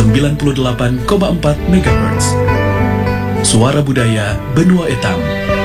98,4 MHz. Suara Budaya Benua Etam.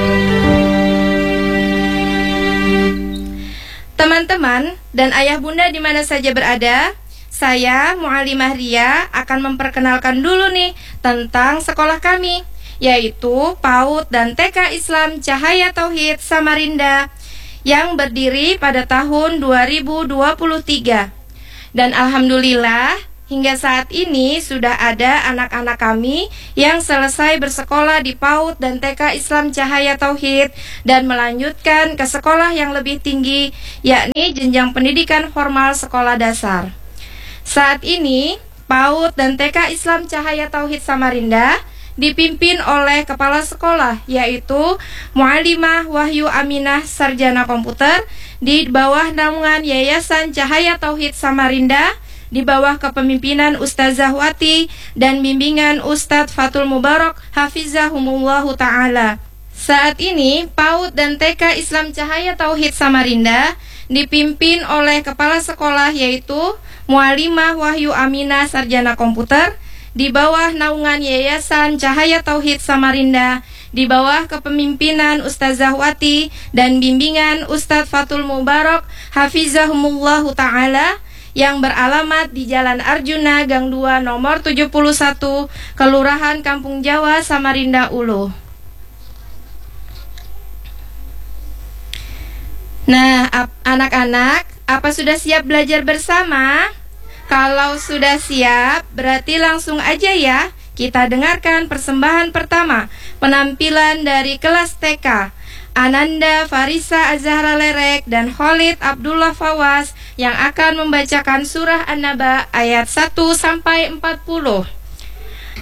Teman-teman dan ayah bunda di mana saja berada, saya Mu'alimah Ria akan memperkenalkan dulu nih tentang sekolah kami, yaitu PAUD dan TK Islam Cahaya Tauhid Samarinda yang berdiri pada tahun 2023. Dan alhamdulillah hingga saat ini sudah ada anak-anak kami yang selesai bersekolah di PAUD dan TK Islam Cahaya Tauhid dan melanjutkan ke sekolah yang lebih tinggi, yakni jenjang pendidikan formal sekolah dasar. Saat ini PAUD dan TK Islam Cahaya Tauhid Samarinda dipimpin oleh kepala sekolah, yaitu Mu'alimah Wahyu Aminah Sarjana Komputer di bawah naungan Yayasan Cahaya Tauhid Samarinda, di bawah kepemimpinan Ustazah Wati dan bimbingan Ustadz Fatul Mubarak Hafizahumullahu Ta'ala. Saat ini PAUD dan TK Islam Cahaya Tauhid Samarinda dipimpin oleh kepala sekolah, yaitu Mu'alimah Wahyu Aminah Sarjana Komputer di bawah naungan Yayasan Cahaya Tauhid Samarinda, di bawah kepemimpinan Ustazah Wati dan bimbingan Ustadz Fatul Mubarak Hafizahumullahu Ta'ala, yang beralamat di Jalan Arjuna Gang 2 nomor 71, Kelurahan Kampung Jawa, Samarinda Ulu. Nah, anak-anak, apa sudah siap belajar bersama? Kalau sudah siap, berarti langsung aja ya. Kita dengarkan persembahan pertama, penampilan dari kelas TK. Ananda Farisa Azhara Lerek dan Khalid Abdullah Fawas yang akan membacakan surah An-Naba ayat 1 sampai 40.